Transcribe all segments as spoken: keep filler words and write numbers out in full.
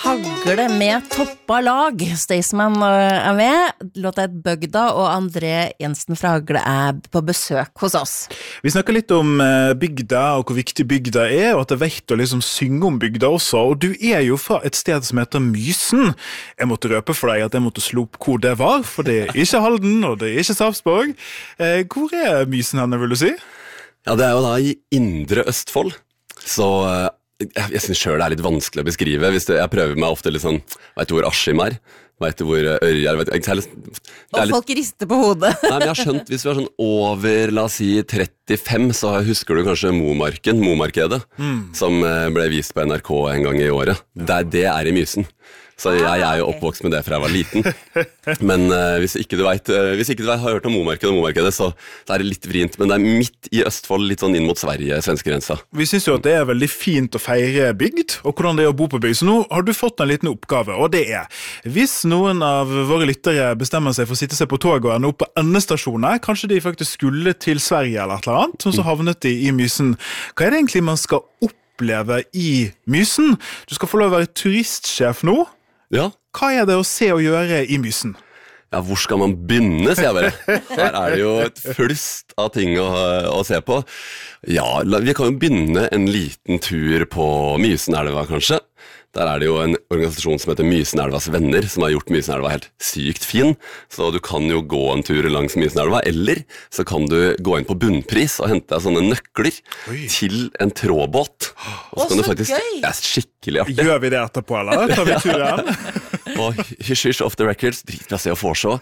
Hagle med toppa lag. Staysman er med, låta et Bøgda, og André Jensen fra Hagle er på besøk hos oss. Vi snakker litt om bygda og hvor viktig bygda er, og at det er vekt å liksom synge om bygda også. Og du er jo fra et sted som heter Mysen. Jeg måtte røpe for deg at jeg måtte slå opp hvor det var, for det er ikke Halden, og det er ikke Sarpsborg. Hvor er Mysen henne, vil du si? Ja, det er jo da i Indre Østfold, så jeg, jeg synes selv det er litt vanskelig å beskrive. Hvis det, jeg prøver meg ofte litt sånn, vet du hvor Askim er? Vet du hvor Ørjar? Vet, jeg, jeg, og litt, folk rister på hodet. Nei, men jeg har skjønt, hvis vi er sånn over, la oss si, trettifem, så husker du kanskje Momarken, Momarkedet, mm. som ble vist på N R K en gang i året. Det, det er i Mysen. Så jeg, jeg er jo oppvokst med det fra jeg var liten. Men uh, hvis ikke du vet, uh, hvis ikke du vet, har hørt om Momarkedet og Momarkedet, så, så er det litt vrient. Men det er midt i Østfold, litt sånn inn mot Sverige, svenskegrensa. Vi synes jo at det er veldig fint å feire bygd, og hvordan det er å bo på bygd. Så nå har du fått en liten oppgave, og det er, hvis noen av våre lyttere bestemmer seg for å sitte seg på toget og ende opp på endestasjoner, kanskje de faktisk skulle til Sverige eller et eller annet, så havnet de i Mysen. Hva er det egentlig man skal oppleve i Mysen? Du skal få lov å være turistsjef nå. Ja. Hva er det å se og gjøre i Mysen? Ja, hvor skal man begynne, sier jeg bare. Her er det jo et flust av ting å, å se på. Ja, vi kan jo begynne en liten tur på Mysenelva, kanskje. Der er det jo en organisasjon som heter Mysenelvas Venner, som har gjort Mysenelva helt sykt fin. Så du kan jo gå en tur langs Mysenelva, eller så kan du gå inn på Bunnpris og hente deg sånne nøkler Oi. Til en trådbåt. Og så kan du faktisk, gøy! Det er skikkelig artig. Gjør vi det etterpå, eller? Tar vi turen? Og hysj, hysj, off the records, dritbra se og forså.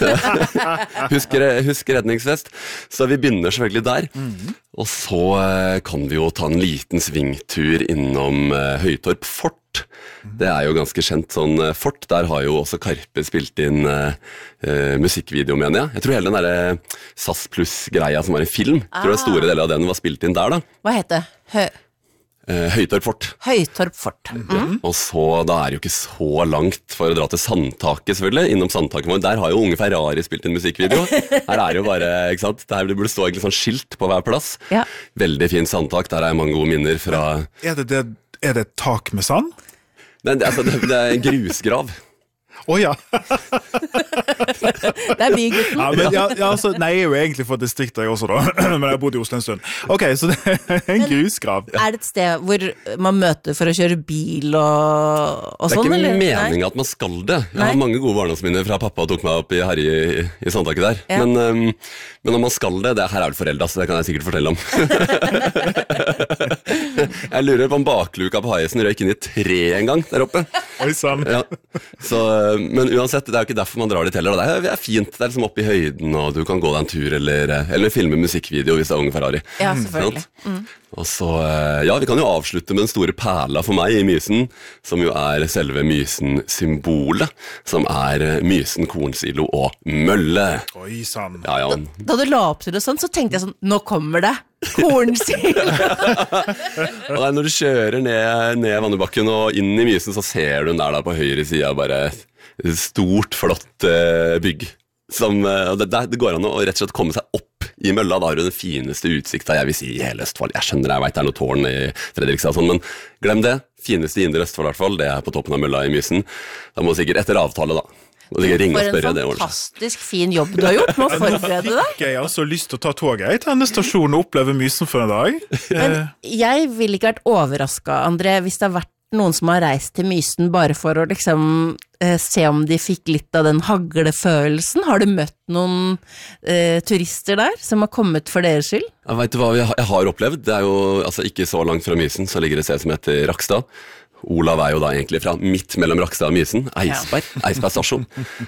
husk, husk redningsvest. Så vi begynner selvfølgelig der. Mm-hmm. Og så kan vi jo ta en liten svingtur innom Høytorp Fort. Det er jo ganske kjent sånn fort. Der har jo også Karpe spilt inn uh, musikkvideo, mener jeg. Jeg tror hele den der S A S Plus-greia som var en film, ah. tror jeg store deler av den var spilt inn der da. Hva heter det? Hø Uh, Høytorp Fort. Høytorp Fort. Mm. Og så, da er det jo ikke så langt for å dra til Sandtaket, selvfølgelig. Innom Sandtaket vår. Der har jo Unge Ferrari spilt en musikkvideo. Her er det jo bare, ikke sant? Der burde stå egentlig sånn skilt på hver plass. Ja. Veldig fin sandtak. Der er mange gode minner fra... Er det, det, er det et tak med sand? Nei, det, altså, det, det er en grusgrav. Åh oh, ja. Det er bygutten. Ja, men, ja, ja, altså, nei, jeg er jo egentlig fra distriktet jeg også da, men jeg har bodd i Oslo en stund. Ok, så det er en men, grusgrav. Er det et sted hvor man møter for å kjøre bil og, og sånn? Det er ikke eller? meningen at man skal det. Jeg nei. Har mange gode barndomsminner fra pappa og tok meg opp i herje i, i Sandtaket der. Ja. Men, um, men når man skal det, det her er det foreldre, så det kan jeg sikkert fortelle om. Jeg lurer på om bakluka på Hajesen røyk inn i tre en gang der oppe. Oi, sann. Ja. Så, men uansett, det er jo ikke derfor man drar dit heller. Det er, det er fint, det er liksom oppe i høyden, og du kan gå deg en tur, eller, eller filme musikkvideo hvis det er Unge Ferrari. Ja, selvfølgelig. Mm. Og så, ja, vi kan jo avslutte med den store perla for meg i Mysen, som jo er selve Mysen-symbolet, som er Mysen, kornsilo og mølle. Oi, sann. Ja, ja. Da, da du la opp til det sånn, så tenkte jeg sånn, nå kommer det. Kornsilo. Og når du kjører ned, ned Vannebakken og inn i Mysen, så ser du den der, der på høyre siden, bare et stort, flott uh, bygg. Som, uh, det, det går an å rett og slett komme seg opp i mølla. Da har du den fineste utsikta, jeg vil si, i hele Østfold. Jeg skjønner, jeg vet det er noe tårn i Fredrikstad og sånn, men glem det. Fineste i Indre Østfold i hvert fall, det er på toppen av mølla i Mysen. Da må sikkert etter avtale da. Og det ringe og spørre, for en fantastisk fin jobb du har gjort med å forberede deg. Jeg har så lyst til å ta toget til denne stasjonen og oppleve Mysen for en dag. Men jeg ville ikke vært overrasket, André, hvis det har vært noen som har reist til Mysen bare for å liksom eh, se om de fikk litt av den haglefølelsen. Har du møtt noen eh, turister der som har kommet for deres skyld? Jeg vet du hva jeg har opplevd? Det er jo altså, ikke så langt fra Mysen, så ligger det et sted som heter Rakstad. Olav er jo da egentlig fra midt mellom Rakstad og Mysen, Eisberg, ja. Eisberg stasjon.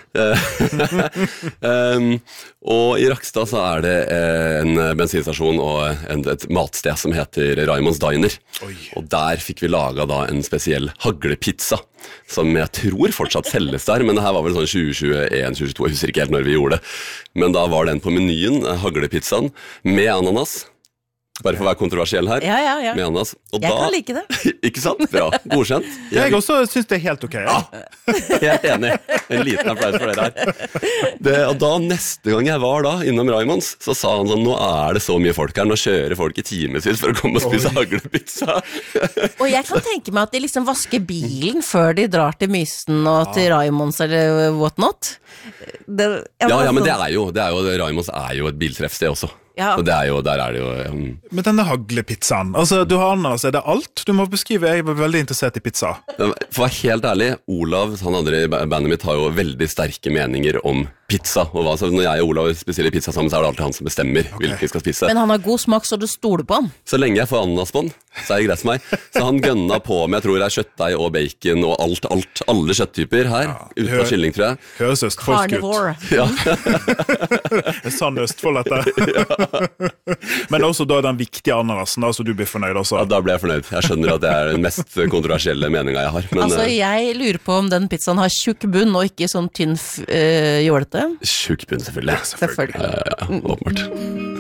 um, og i Rakstad så er det en bensinstasjon og en, et matsted som heter Raimonds Diner. Oi. Og der fikk vi laget da en spesiell haglepizza, som jeg tror fortsatt selges der, men det her var vel sånn tjue tjueen, tjue tjueto, jeg husker ikke helt når vi gjorde det. Men da var den på menyen, haglepizzaen, med ananas. Bare for å være kontroversiell her. Ja, ja, ja. Med ananas. Og Jeg da, kan like det. Ikke sant? Bra. Godkjent. Jeg også synes det er helt ok. Ja. Helt enig. En liten applaus for dere her. Det, og da neste gang jeg var da innom Raimonds, så sa han sånn, nå er det så mye folk her, nå kjører folk i timevis for å komme og spise haglepizza. Og jeg kan tenke meg at de liksom vasker bilen før de drar til Mysen og til Raimonds eller whatnot. Det, Ja, ja, men det er jo, det er jo Raimonds er jo et biltreffsted også. Ja. Så det er jo, der er det jo um, Men denne haglepizzaen, altså du har ananas, er det alt? Du må beskrive, jeg var veldig interessert i pizza. For å være helt ærlig, Olav, han andre i bandet mitt, har jo veldig sterke meninger om pizza. Og hva, så når jeg og Olav bestiller pizza sammen, så er det alltid han som bestemmer okay. hvilken vi skal spise. Men han har god smak, så du stoler på han. Så lenge jeg får ananas på den, så er det greit for meg. Så han gønna på med, jeg tror det er kjøttdeig og bacon og alt, alt, alle kjøtttyper her, ja, uten av kylling, tror jeg. Høres østfolk ut. Ja. Det er sann Østfold dette. Ja. Men også da den viktige ananasen, da, så du blir fornøyd også. Ja, da ble jeg fornøyd. Jeg skjønner at det er den mest kontroversielle meningen jeg har. Men, altså, jeg lurer på om den pizzaen har tjukk bunn og ikke sånn tynn uh, jålete. Tjukk bunn, selvfølgelig. Selvfølgelig. Ja, ja, ja, åpenbart.